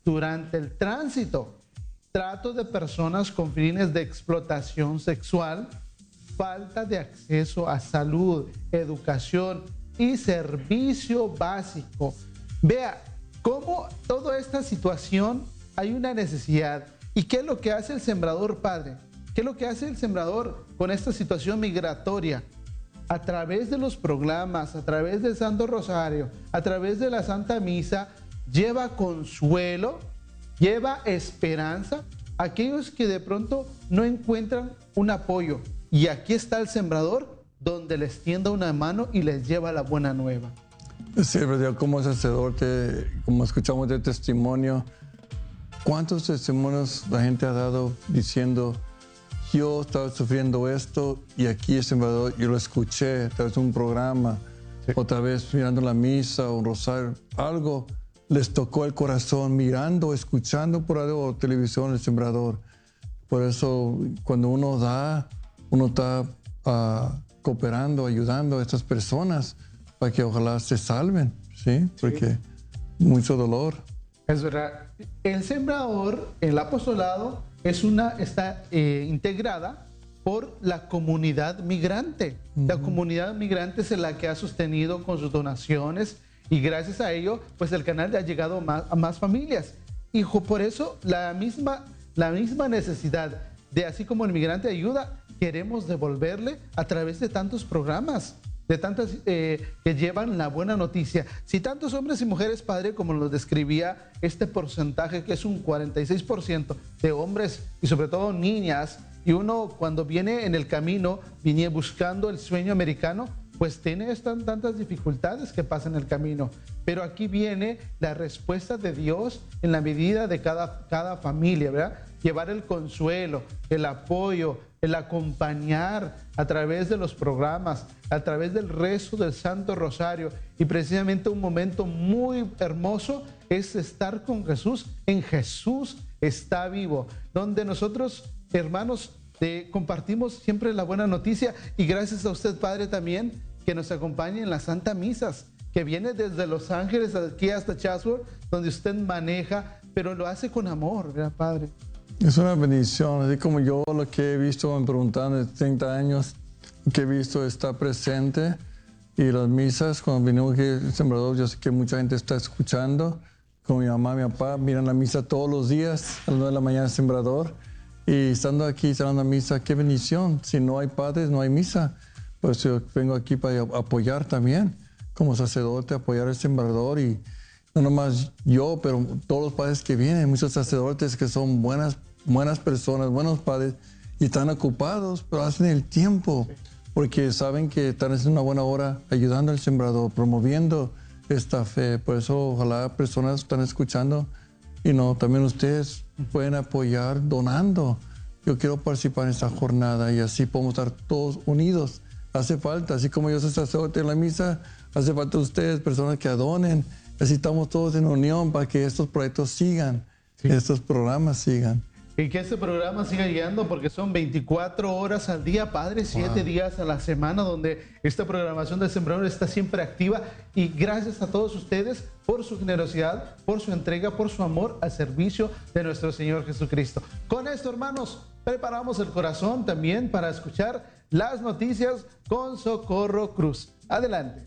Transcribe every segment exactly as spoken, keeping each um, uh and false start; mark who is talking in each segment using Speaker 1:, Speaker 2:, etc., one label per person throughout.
Speaker 1: durante el tránsito, trato de personas con fines de explotación sexual, falta de acceso a salud, educación y servicio básico. Vea cómo toda esta situación hay una necesidad. ¿Y qué es lo que hace el Sembrador, Padre? ¿Qué es lo que hace el Sembrador con esta situación migratoria? A través de los programas, a través del Santo Rosario, a través de la Santa Misa, lleva consuelo, lleva esperanza a aquellos que de pronto no encuentran un apoyo. Y aquí está el Sembrador, donde les tienda una mano y les lleva la buena nueva.
Speaker 2: Sí, pero yo como sacerdote, como escuchamos de testimonio, ¿cuántos testimonios la gente ha dado diciendo, yo estaba sufriendo esto y aquí el Sembrador, yo lo escuché, tal vez un programa, sí, otra vez mirando la misa o un rosario, algo les tocó el corazón mirando, escuchando por radio o televisión el Sembrador. Por eso cuando uno da, uno está uh, cooperando, ayudando a estas personas para que ojalá se salven, ¿sí? Porque sí, mucho dolor.
Speaker 1: Es verdad. El Sembrador, el apostolado, es una, está eh, integrada por la comunidad migrante. Uh-huh. La comunidad migrante es la que ha sostenido con sus donaciones y gracias a ello, pues el canal ha llegado más, a más familias. Y por eso la misma, la misma necesidad de, así como el migrante ayuda, queremos devolverle a través de tantos programas, de tantas eh, que llevan la buena noticia. Si tantos hombres y mujeres, Padre, como lo describía este porcentaje, que es un cuarenta y seis por ciento de hombres y sobre todo niñas, y uno cuando viene en el camino, viene buscando el sueño americano, pues tiene estas tantas dificultades que pasan en el camino. Pero aquí viene la respuesta de Dios en la medida de cada, cada familia, ¿verdad? Llevar el consuelo, el apoyo, el acompañar a través de los programas, a través del rezo del Santo Rosario. Y precisamente un momento muy hermoso es estar con Jesús. En Jesús está vivo, donde nosotros, hermanos, te compartimos siempre la buena noticia. Y gracias a usted, Padre, también, que nos acompañe en las Santa Misas, que viene desde Los Ángeles aquí hasta Chatsworth, donde usted maneja, pero lo hace con amor, ¿verdad, Padre?
Speaker 2: Es una bendición, así como yo lo que he visto, me preguntando de treinta años, que he visto está presente. Y las misas, cuando vinimos aquí el Sembrador, yo sé que mucha gente está escuchando, como mi mamá, mi papá, miran la misa todos los días, a las nueve de la mañana el Sembrador. Y estando aquí, estando en la misa, qué bendición. Si no hay padres, no hay misa. Por eso yo vengo aquí para apoyar también, como sacerdote, apoyar al Sembrador. Y no nomás yo, pero todos los padres que vienen, muchos sacerdotes que son buenas, buenas personas, buenos padres, y están ocupados, pero hacen el tiempo, porque saben que están haciendo una buena obra ayudando al Sembrador, promoviendo esta fe. Por eso ojalá personas están escuchando y no, también ustedes pueden apoyar donando. Yo quiero participar en esta jornada y así podemos estar todos unidos. Hace falta, así como yo soy sacerdote en la misa, hace falta ustedes, personas que donen. Así estamos todos en unión para que estos proyectos sigan, sí, estos programas sigan.
Speaker 1: Y que este programa siga llegando, porque son veinticuatro horas al día, Padre, siete wow. días a la semana, donde esta programación del Sembrador está siempre activa. Y gracias a todos ustedes por su generosidad, por su entrega, por su amor al servicio de nuestro Señor Jesucristo. Con esto, hermanos, preparamos el corazón también para escuchar las noticias con Socorro Cruz. Adelante.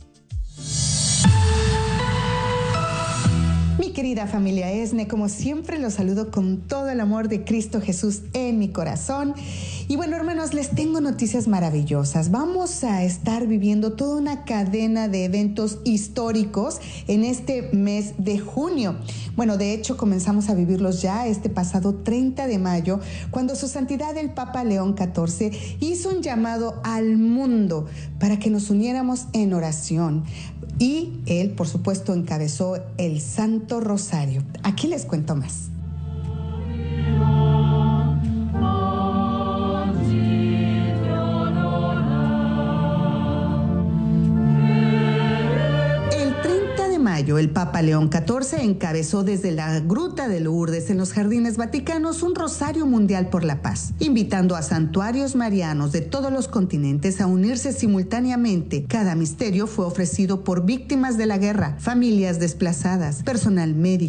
Speaker 3: Mi querida familia ESNE, como siempre los saludo con todo el amor de Cristo Jesús en mi corazón. Y bueno, hermanos, les tengo noticias maravillosas. Vamos a estar viviendo toda una cadena de eventos históricos en este mes de junio. Bueno, de hecho, comenzamos a vivirlos ya este pasado treinta de mayo, cuando Su Santidad el Papa León catorce hizo un llamado al mundo para que nos uniéramos en oración. Y él, por supuesto, encabezó el Santo Rosario. Aquí les cuento más. El Papa León catorce encabezó desde la Gruta de Lourdes en los Jardines Vaticanos un rosario mundial por la paz, invitando a santuarios marianos de todos los continentes a unirse simultáneamente. Cada misterio fue ofrecido por víctimas de la guerra, familias desplazadas, personal médico,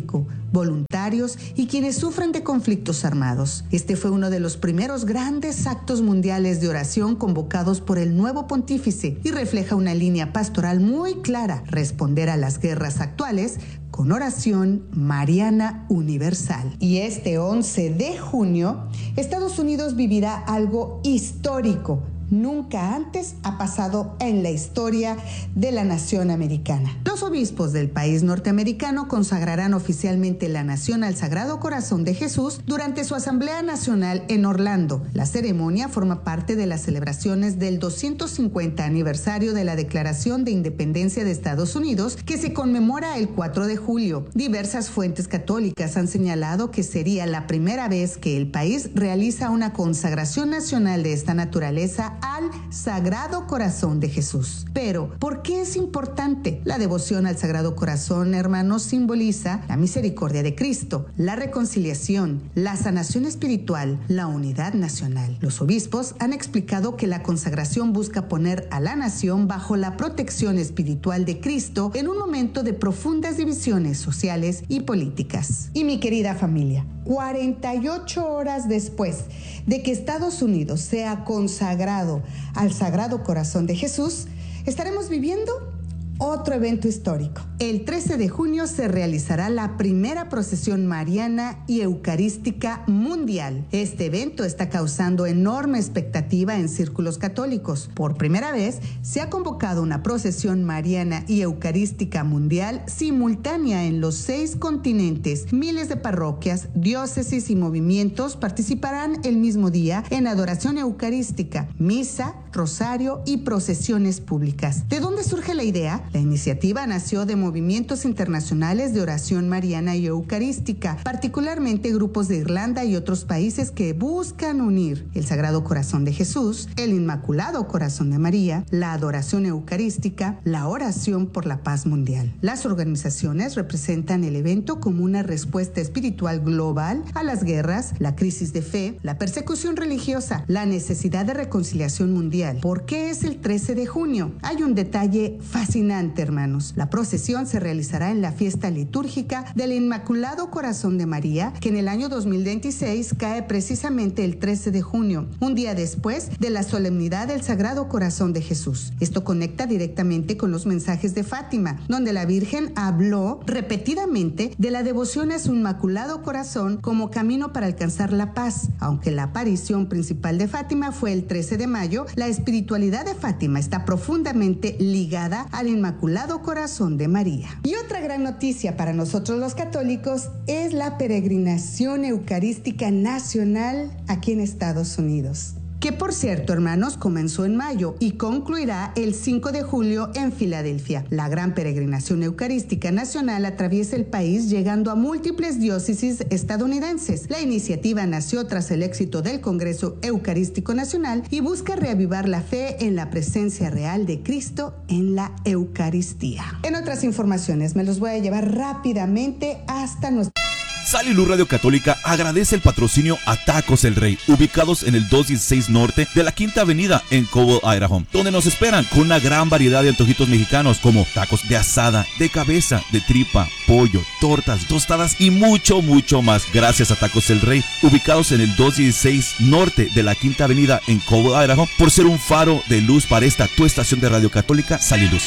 Speaker 3: voluntarios y quienes sufren de conflictos armados. Este fue uno de los primeros grandes actos mundiales de oración convocados por el nuevo pontífice y refleja una línea pastoral muy clara: responder a las guerras actuales con oración mariana universal. Y este once de junio, Estados Unidos vivirá algo histórico. Nunca antes ha pasado en la historia de la nación americana. Los obispos del país norteamericano consagrarán oficialmente la nación al Sagrado Corazón de Jesús durante su Asamblea Nacional en Orlando. La ceremonia forma parte de las celebraciones del doscientos cincuenta aniversario de la Declaración de Independencia de Estados Unidos, que se conmemora el cuatro de julio. Diversas fuentes católicas han señalado que sería la primera vez que el país realiza una consagración nacional de esta naturaleza al Sagrado Corazón de Jesús. Pero, ¿por qué es importante? La devoción al Sagrado Corazón, hermanos, simboliza la misericordia de Cristo, la reconciliación, la sanación espiritual, la unidad nacional. Los obispos han explicado que la consagración busca poner a la nación bajo la protección espiritual de Cristo en un momento de profundas divisiones sociales y políticas. Y mi querida familia, cuarenta y ocho horas después de que Estados Unidos sea consagrado al Sagrado Corazón de Jesús, estaremos viviendo otro evento histórico. El trece de junio se realizará la primera procesión mariana y eucarística mundial. Este evento está causando enorme expectativa en círculos católicos. Por primera vez se ha convocado una procesión mariana y eucarística mundial simultánea en los seis continentes. Miles de parroquias, diócesis y movimientos participarán el mismo día en adoración eucarística, misa, rosario y procesiones públicas. ¿De dónde surge la idea? La iniciativa nació de movimientos internacionales de oración mariana y eucarística, particularmente grupos de Irlanda y otros países que buscan unir el Sagrado Corazón de Jesús, el Inmaculado Corazón de María, la adoración eucarística, la oración por la paz mundial. Las organizaciones representan el evento como una respuesta espiritual global a las guerras, la crisis de fe, la persecución religiosa, la necesidad de reconciliación mundial. ¿Por qué es el trece de junio? Hay un detalle fascinante, hermanos. La procesión se realizará en la fiesta litúrgica del Inmaculado Corazón de María, que en el año dos mil veintiséis cae precisamente el trece de junio, un día después de la solemnidad del Sagrado Corazón de Jesús. Esto conecta directamente con los mensajes de Fátima, donde la Virgen habló repetidamente de la devoción a su Inmaculado Corazón como camino para alcanzar la paz. Aunque la aparición principal de Fátima fue el trece de mayo, la espiritualidad de Fátima está profundamente ligada al Inmaculado Corazón de María. Y otra gran noticia para nosotros los católicos es la peregrinación eucarística nacional aquí en Estados Unidos, que por cierto, hermanos, comenzó en mayo y concluirá el cinco de julio en Filadelfia. La gran peregrinación eucarística nacional atraviesa el país llegando a múltiples diócesis estadounidenses. La iniciativa nació tras el éxito del Congreso Eucarístico Nacional y busca reavivar la fe en la presencia real de Cristo en la Eucaristía. En otras informaciones me los voy a llevar rápidamente hasta nuestro...
Speaker 4: Sal y Luz Radio Católica agradece el patrocinio a Tacos El Rey, ubicados en el doscientos dieciséis Norte de la Quinta Avenida en Cobble, Idaho, donde nos esperan con una gran variedad de antojitos mexicanos como tacos de asada, de cabeza, de tripa, pollo, tortas, tostadas y mucho, mucho más. Gracias a Tacos El Rey, ubicados en el doscientos dieciséis Norte de la Quinta Avenida en Cobble, Idaho, por ser un faro de luz para esta tu estación de Radio Católica, Sal y Luz.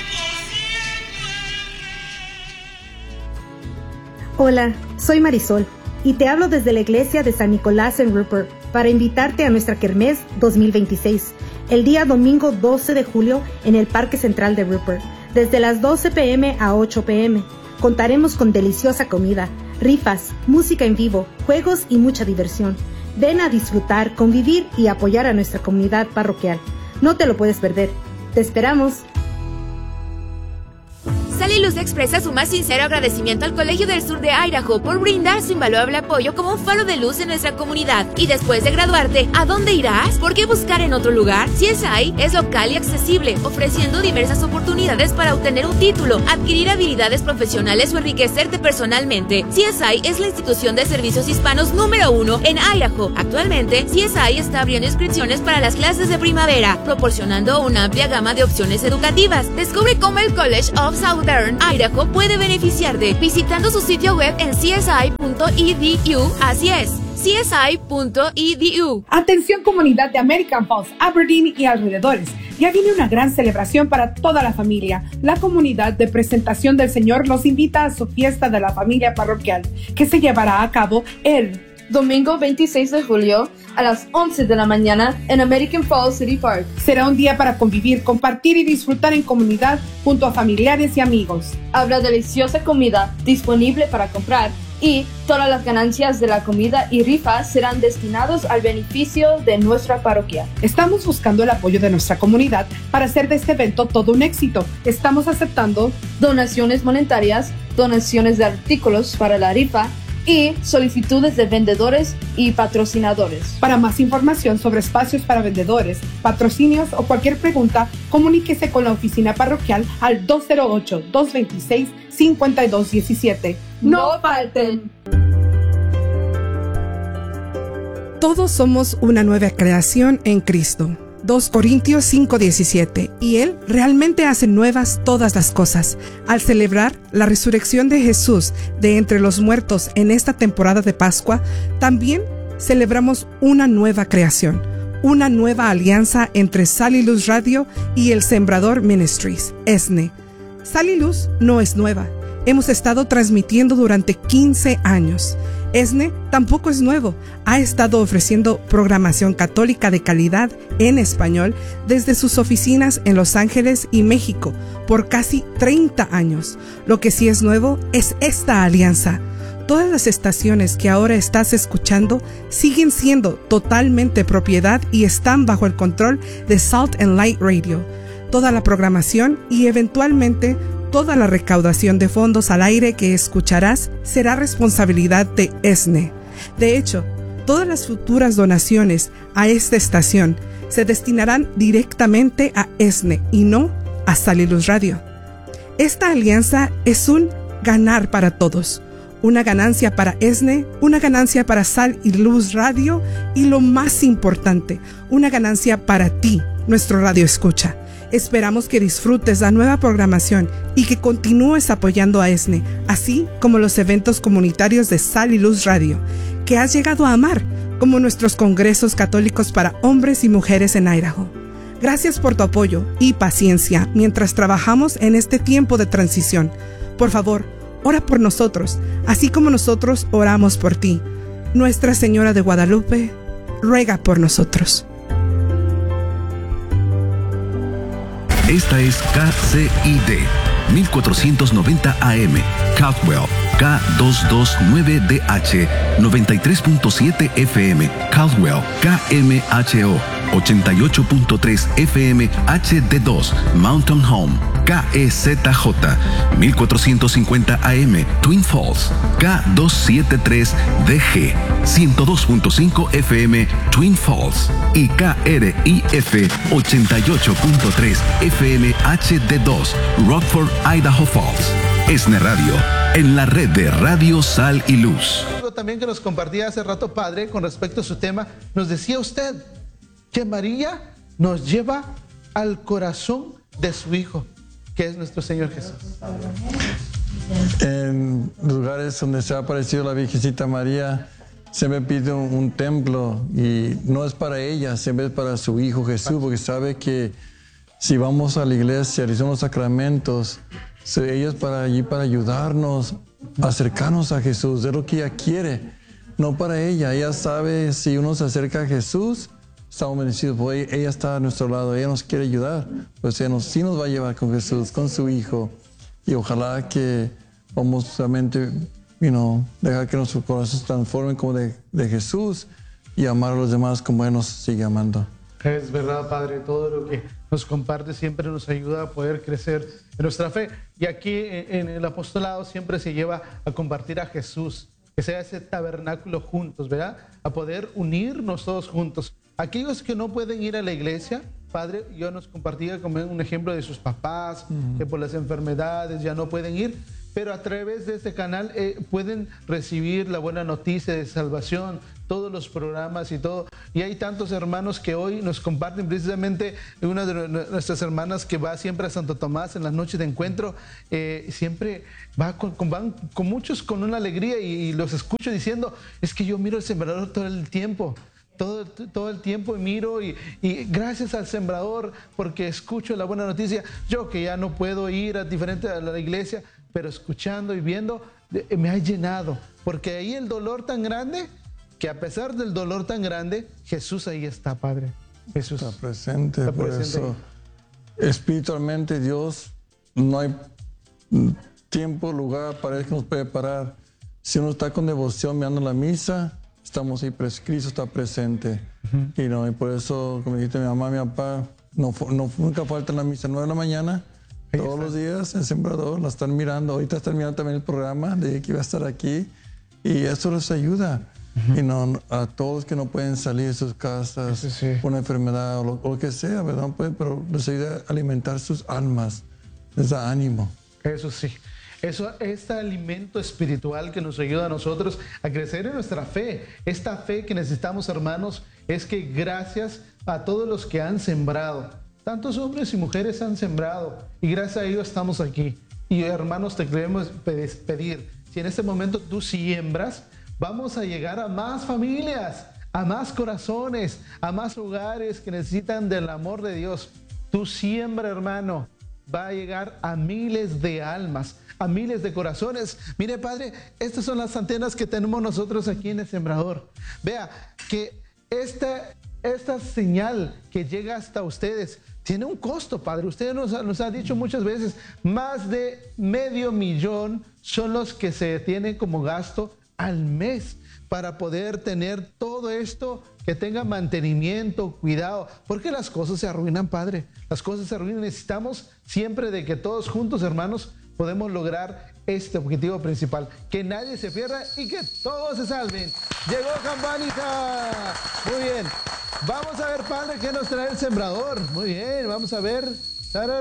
Speaker 5: Hola, soy Marisol y te hablo desde la iglesia de San Nicolás en Rupert para invitarte a nuestra Kermés dos mil veintiséis, el día domingo doce de julio en el Parque Central de Rupert, desde las doce pe eme a ocho pe eme. Contaremos con deliciosa comida, rifas, música en vivo, juegos y mucha diversión. Ven a disfrutar, convivir y apoyar a nuestra comunidad parroquial. No te lo puedes perder. ¡Te esperamos!
Speaker 6: Sal y Luz expresa su más sincero agradecimiento al Colegio del Sur de Idaho por brindar su invaluable apoyo como un faro de luz en nuestra comunidad. Y después de graduarte, ¿a dónde irás? ¿Por qué buscar en otro lugar? C S I es local y accesible, ofreciendo diversas oportunidades para obtener un título, adquirir habilidades profesionales o enriquecerte personalmente. C S I es la institución de servicios hispanos número uno en Idaho. Actualmente, C S I está abriendo inscripciones para las clases de primavera, proporcionando una amplia gama de opciones educativas. Descubre cómo el College of Southern Western Idaho puede beneficiarte visitando su sitio web en c s i punto e d u. Así es, c s i punto e d u.
Speaker 7: Atención comunidad de American Falls, Aberdeen y alrededores. Ya viene una gran celebración para toda la familia. La comunidad de Presentación del Señor los invita a su fiesta de la familia parroquial, que se llevará a cabo el
Speaker 8: domingo veintiséis de julio a las once de la mañana en American Falls City Park.
Speaker 7: Será un día para convivir, compartir y disfrutar en comunidad junto a familiares y amigos.
Speaker 8: Habrá deliciosa comida disponible para comprar y todas las ganancias de la comida y rifas serán destinados al beneficio de nuestra parroquia.
Speaker 7: Estamos buscando el apoyo de nuestra comunidad para hacer de este evento todo un éxito. Estamos aceptando
Speaker 8: donaciones monetarias, donaciones de artículos para la rifa y solicitudes de vendedores y patrocinadores.
Speaker 7: Para más información sobre espacios para vendedores, patrocinios o cualquier pregunta, comuníquese con la oficina parroquial al dos cero ocho, dos dos seis, cinco dos uno siete.
Speaker 8: ¡No falten!
Speaker 9: Todos somos una nueva creación en Cristo. dos Corintios cinco diecisiete. Y Él realmente hace nuevas todas las cosas. Al celebrar la resurrección de Jesús de entre los muertos en esta temporada de Pascua, también celebramos una nueva creación, una nueva alianza entre Sal y Luz Radio y El Sembrador Ministries, E S N E. Sal y Luz no es nueva. Hemos estado transmitiendo durante quince años. E S N E tampoco es nuevo. Ha estado ofreciendo programación católica de calidad en español desde sus oficinas en Los Ángeles y México por casi treinta años. Lo que sí es nuevo es esta alianza. Todas las estaciones que ahora estás escuchando siguen siendo totalmente propiedad y están bajo el control de Salt and Light Radio. Toda la programación y eventualmente toda la recaudación de fondos al aire que escucharás será responsabilidad de E S N E. De hecho, todas las futuras donaciones a esta estación se destinarán directamente a E S N E y no a Sal y Luz Radio. Esta alianza es un ganar para todos. Una ganancia para E S N E, una ganancia para Sal y Luz Radio y lo más importante, una ganancia para ti, nuestro radio escucha. Esperamos que disfrutes la nueva programación y que continúes apoyando a E S N E, así como los eventos comunitarios de Sal y Luz Radio, que has llegado a amar, como nuestros congresos católicos para hombres y mujeres en Idaho. Gracias por tu apoyo y paciencia mientras trabajamos en este tiempo de transición. Por favor, ora por nosotros, así como nosotros oramos por ti. Nuestra Señora de Guadalupe, ruega por nosotros.
Speaker 10: Esta es K C I D mil cuatrocientos noventa A M, Caldwell, K doscientos veintinueve D H, noventa y tres punto siete F M, Caldwell, K M H O, ochenta y ocho punto tres F M H D dos, Mountain Home, K E Z J, mil cuatrocientos cincuenta A M, Twin Falls, K doscientos setenta y tres D G, ciento dos punto cinco F M, Twin Falls, y K R I F, ochenta y ocho punto tres F M H D dos, Rockford, Idaho Falls. E S N E Radio, en la red de Radio Sal y Luz.
Speaker 1: Algo también que nos compartía hace rato, padre, con respecto a su tema, nos decía usted que María nos lleva al corazón de su Hijo, que es nuestro Señor Jesús.
Speaker 2: En lugares donde se ha aparecido la Virgencita María, siempre pide un, un templo, y no es para ella, siempre es para su Hijo Jesús, porque sabe que si vamos a la iglesia, recibimos los sacramentos, ella es para allí para ayudarnos, acercarnos a Jesús, es lo que ella quiere, no para ella. Ella sabe si uno se acerca a Jesús, estamos bendecidos, pues ella está a nuestro lado, ella nos quiere ayudar, pues ella nos, sí nos va a llevar con Jesús, con su Hijo, y ojalá que vamos realmente, you know, dejar que nuestro corazón se transforme como de, de Jesús y amar a los demás como Él nos sigue amando.
Speaker 1: Es verdad, Padre, todo lo que nos comparte siempre nos ayuda a poder crecer en nuestra fe. Y aquí en el apostolado siempre se lleva a compartir a Jesús, que sea ese tabernáculo juntos, ¿verdad? A poder unirnos todos juntos. Aquellos que no pueden ir a la iglesia, Padre, yo nos compartía como un ejemplo de sus papás, uh-huh. que por las enfermedades ya no pueden ir, pero a través de este canal eh, pueden recibir la buena noticia de salvación, todos los programas y todo. Y hay tantos hermanos que hoy nos comparten, precisamente una de nuestras hermanas que va siempre a Santo Tomás en las noches de encuentro, eh, siempre va con, con, van con muchos con una alegría y, y los escucho diciendo, es que yo miro el sembrador todo el tiempo. Todo, todo el tiempo miro y, y gracias al sembrador porque escucho la buena noticia. Yo que ya no puedo ir a diferente a la iglesia, pero escuchando y viendo me ha llenado. Porque ahí el dolor tan grande, que a pesar del dolor tan grande, Jesús ahí está, Padre. Jesús
Speaker 2: está presente.
Speaker 1: Está
Speaker 2: por
Speaker 1: presente
Speaker 2: eso, ahí. Espiritualmente Dios, no hay tiempo, lugar para Él que nos puede parar. Si uno está con devoción mirando la misa, estamos ahí, Cristo está presente. Uh-huh. Y, no, y por eso, como dijiste mi mamá, mi papá, no, no, nunca falta en la misa nueve de la mañana. Ahí todos está. Los días el sembrador la están mirando. Ahorita están mirando también el programa de que iba a estar aquí. Y eso les ayuda. Uh-huh. Y no, a todos que no pueden salir de sus casas sí, sí. por una enfermedad o lo, o lo que sea, ¿verdad? Pueden, pero les ayuda a alimentar sus almas. Les da ánimo.
Speaker 1: Eso sí. Eso, este alimento espiritual que nos ayuda a nosotros a crecer en nuestra fe. Esta fe que necesitamos, hermanos, es que gracias a todos los que han sembrado, tantos hombres y mujeres han sembrado, y gracias a ellos estamos aquí. Y hermanos, te queremos pedir, si en este momento tú siembras, vamos a llegar a más familias, a más corazones, a más hogares que necesitan del amor de Dios. Tu siembra, hermano, va a llegar a miles de almas, a miles de corazones. Mire, Padre, estas son las antenas que tenemos nosotros aquí en el Sembrador. Vea que esta, esta señal que llega hasta ustedes tiene un costo, Padre. Usted nos, nos ha dicho muchas veces, más de medio millón son los que se tienen como gasto al mes para poder tener todo esto, que tenga mantenimiento, cuidado, porque las cosas se arruinan, Padre. Las cosas se arruinan. Necesitamos siempre de que todos juntos, hermanos, podemos lograr este objetivo principal, que nadie se pierda y que todos se salven. Llegó campanita. Muy bien. Vamos a ver, Padre, qué nos trae el sembrador. Muy bien, vamos a ver.